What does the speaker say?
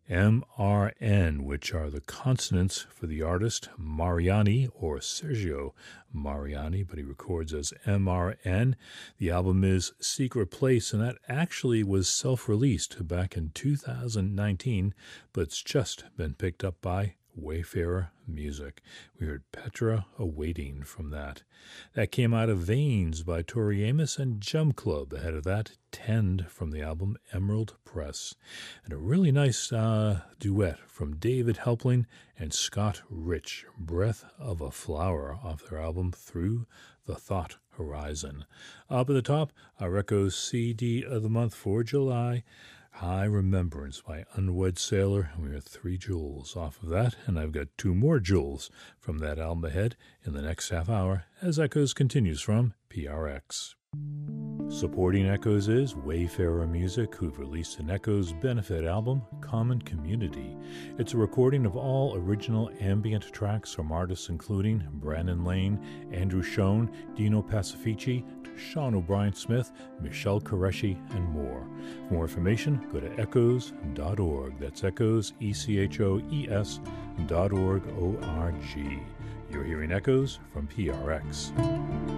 MRN, which are the consonants for the artist Mariani, or Sergio Mariani, but he records as MRN. The album is Secret Place, and that actually was self-released back in 2019, but it's just been picked up by Wayfarer Music. We heard Petra Awaiting from that. That came out of Veins by Tori Amos and Jump Club. Ahead of that, Tend from the album Emerald Press. And a really nice duet from David Helpling and Scott Rich, Breath of a Flower, off their album Through the Thought Horizon. Up at the top, our Echoes CD of the month for July, High Remembrance by Unwed Sailor, and we are 3 jewels off of that, and I've got 2 more jewels from that album ahead in the next half hour as Echoes continues from PRX. Supporting Echoes is Wayfarer Music, who've released an Echoes benefit album, Common Community. It's a recording of all original ambient tracks from artists including Brandon Lane, Andrew Schoen, Dino Pacifici, Sean O'Brien Smith, Michelle Qureshi, and more. For more information, go to echoes.org. That's Echoes, ECHOES.org, O-R-G. You're hearing Echoes from PRX.